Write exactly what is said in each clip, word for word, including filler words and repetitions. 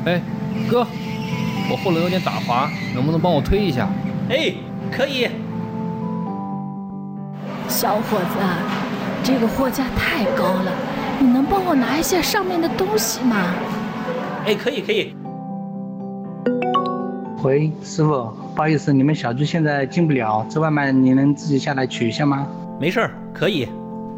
哎，哥，我后轮有点打滑，能不能帮我推一下？ 哎，可以。 小伙子，这个货架太高了，你能帮我拿一下上面的东西吗？ 哎，可以可以。 喂，师傅，不好意思，你们小区现在进不了，这外卖你能自己下来取一下吗？ 没事儿，可以。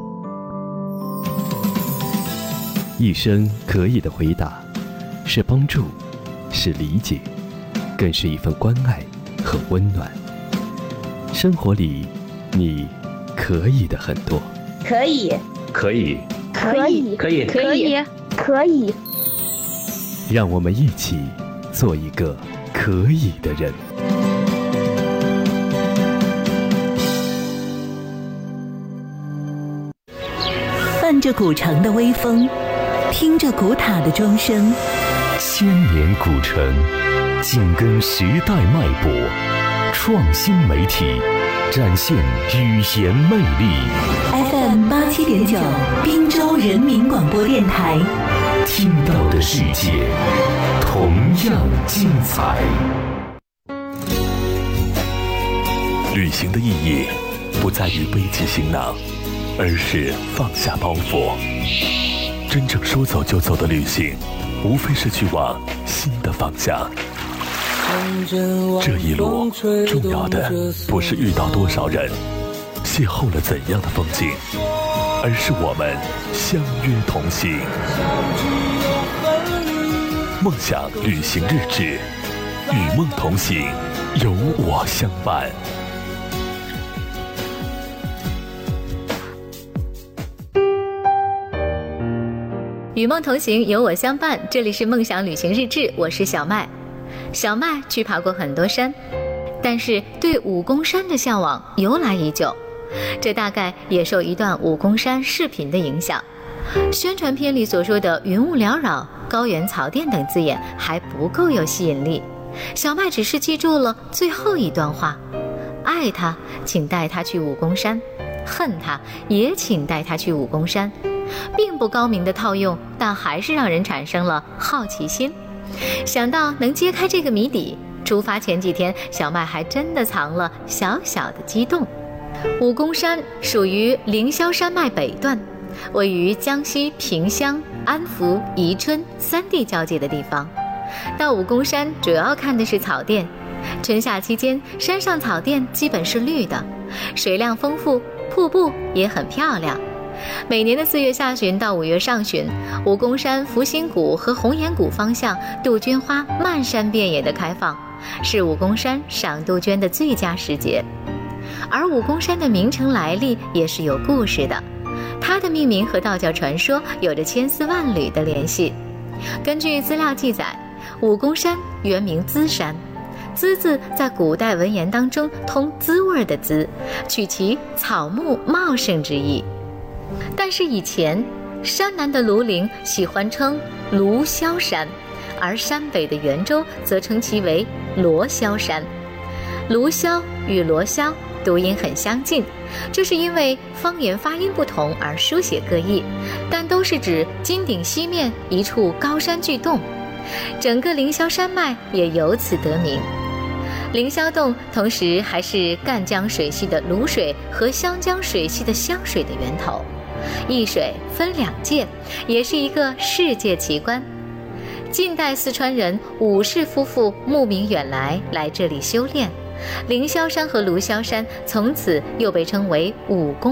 一声可以的回答，是帮助，是理解，更是一份关爱和温暖。生活里，你可以的很多。 可以， 可以， 可以， 可以， 可以，可以。 让我们一起做一个可以的人。 伴着古城的微风，听着古塔的钟声， 千年古城，紧跟时代脉搏，创新媒体，展现语言魅力。 F M 八七点九，滨州人民广播电台， 听到的世界同样精彩。旅行的意义不在于背起行囊，而是放下包袱。真正说走就走的旅行，无非是去往新的方向。这一路重要的不是遇到多少人，邂逅了怎样的风景，而是我们相约同行。梦想旅行日志，与梦同行，有我相伴。 与梦同行，有我相伴。这里是梦想旅行日志，我是小麦。小麦去爬过很多山，但是对武功山的向往由来已久。这大概也受一段武功山视频的影响。宣传片里所说的云雾缭绕、高原草甸等字眼还不够有吸引力。小麦只是记住了最后一段话：爱他，请带他去武功山；恨他，也请带他去武功山。并不高明的套用，但还是让人产生了好奇心。想到能揭开这个谜底，出发前几天，小麦还真的藏了小小的激动。武功山属于凌霄山脉北段，位于江西萍乡、安福、宜春三地交界的地方。到武功山主要看的是草甸，春夏期间山上草甸基本是绿的，水量丰富，瀑布也很漂亮。每年的四月下旬到五月上旬，武功山福星谷和红岩谷方向杜鹃花漫山遍野的开放，是武功山赏杜鹃的最佳时节。而武功山的名称来历也是有故事的，它的命名和道教传说有着千丝万缕的联系。根据资料记载，武功山原名资山，资字在古代文言当中通滋味的滋，取其草木茂盛之意。但是以前山南的庐陵喜欢称庐霄山，而山北的元州则称其为罗霄山。庐霄与罗霄读音很相近，这是因为方言发音不同而书写各异，但都是指金顶西面一处高山巨洞，整个凌霄山脉也由此得名。凌霄洞同时还是赣江水系的卤水和湘江水系的湘水的源头，一水分两界，也是一个世界奇观。近代四川人武氏夫妇慕名远来，来这里修炼，凌霄山和庐霄山从此又被称为武功